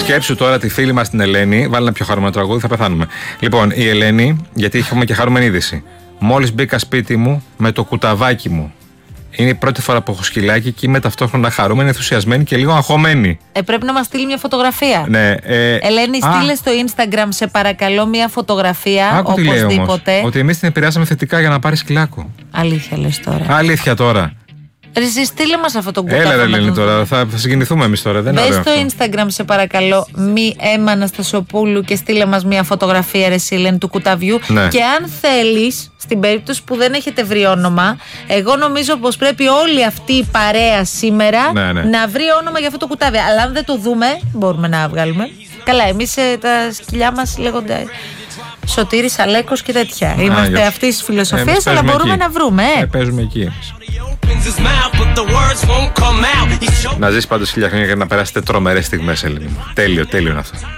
Σκέψου τώρα τη φίλη μας την Ελένη. Βάλει ένα πιο χαρούμενο τραγούδι, θα πεθάνουμε. Λοιπόν, η Ελένη, γιατί έχουμε και χαρούμενη είδηση. Μόλις μπήκα σπίτι μου με το κουταβάκι μου. Είναι η πρώτη φορά που έχω σκυλάκι και είμαι ταυτόχρονα χαρούμενη, ενθουσιασμένη και λίγο αγχωμένη. Πρέπει να μας στείλει μια φωτογραφία. Ναι, Ελένη, στείλε στο Instagram, σε παρακαλώ, μια φωτογραφία. Οπωσδήποτε. Όμως, ότι εμείς την επηρεάσαμε θετικά για να πάρει σκυλάκο. Αλήθεια λες τώρα? Αλήθεια τώρα. Εσύ στείλε μας αυτό το κουταβάκι. Έλα, Ελένη, τώρα. Θα συγκινηθούμε εμείς τώρα. Μπες στο Instagram, σε παρακαλώ, μη Έμα Αναστασοπούλου και στείλε μας μια φωτογραφία, ρε Ελένη, του κουταβιού. Ναι. Και αν θέλεις, στην περίπτωση που δεν έχετε βρει όνομα, εγώ νομίζω πως πρέπει όλη αυτή η παρέα σήμερα να βρει όνομα για αυτό το κουτάβι. Αλλά αν δεν το δούμε, μπορούμε να βγάλουμε. Καλά, εμείς τα σκυλιά μας λέγονται Σωτήρης, Αλέκος και τέτοια. Είμαστε αυτής της φιλοσοφίας, αλλά μπορούμε να βρούμε. Παίζουμε εκεί εμείς. Να ζεις πάντως 1000 χρόνια και να περάσετε τρομερές στιγμές, Ελένη. Τέλειο είναι αυτό.